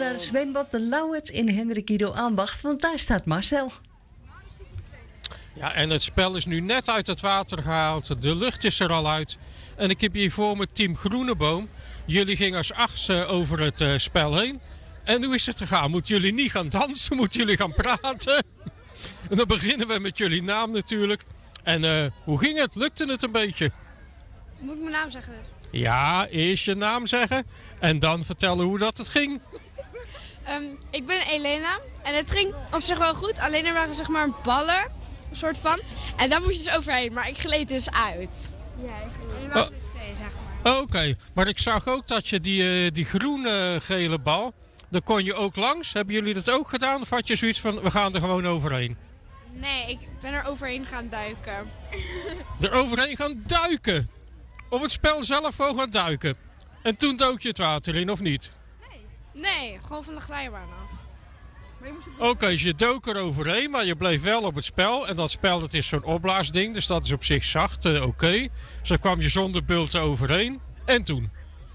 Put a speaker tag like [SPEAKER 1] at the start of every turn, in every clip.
[SPEAKER 1] naar het zwembad De Lauwert in Hendrik Ido Ambacht, want daar staat Marcel.
[SPEAKER 2] Ja, en het spel is nu net uit het water gehaald. De lucht is er al uit. En ik heb hier voor me Team Groeneboom. Jullie gingen als achtste over het spel heen. En hoe is het gegaan? Moeten jullie niet gaan dansen? Moeten jullie gaan praten? En dan beginnen we met jullie naam natuurlijk. En hoe ging het? Lukte het een beetje?
[SPEAKER 3] Moet ik mijn naam zeggen dus?
[SPEAKER 2] Ja, eerst je naam zeggen. En dan vertellen hoe dat het ging.
[SPEAKER 3] Ik ben Elena. En het ging op zich wel goed. Alleen er waren zeg maar ballen. Een soort van. En daar moest je dus overheen. Maar ik gleed dus uit. Ja, ik gleed. En er waren er twee, zeg maar.
[SPEAKER 2] Oké, maar ik zag ook dat je die groene gele bal, daar kon je ook langs. Hebben jullie dat ook gedaan? Of had je zoiets van, we gaan er gewoon overheen?
[SPEAKER 3] Nee, ik ben er overheen gaan duiken.
[SPEAKER 2] Er overheen gaan duiken? Op het spel zelf gewoon gaan duiken? En toen dook je het water in, of niet?
[SPEAKER 3] Nee, gewoon van de glijbaan af.
[SPEAKER 2] Oké, dus je dook er overheen, maar je bleef wel op het spel. En dat spel, dat is zo'n opblaasding, dus dat is op zich zacht. Oké. Dus dan kwam je zonder bulten overheen. En toen?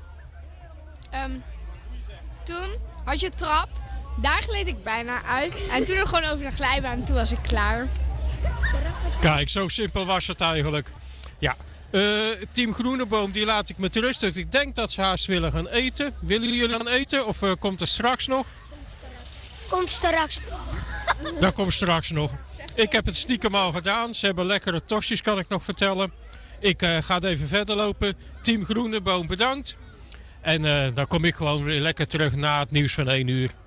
[SPEAKER 3] Toen had je trap. Daar gleed ik bijna uit. En toen nog gewoon over de glijbaan. En toen was ik klaar.
[SPEAKER 2] Kijk, zo simpel was het eigenlijk. Ja. Team Groeneboom, die laat ik met rust. Dus ik denk dat ze haast willen gaan eten. Willen jullie gaan eten of komt er straks nog?
[SPEAKER 4] Komt straks nog.
[SPEAKER 2] Dat komt straks nog. Ik heb het stiekem al gedaan. Ze hebben lekkere tosti's, kan ik nog vertellen. Ik ga het even verder lopen. Team Groeneboom, bedankt. En dan kom ik gewoon weer lekker terug na het nieuws van 1 uur.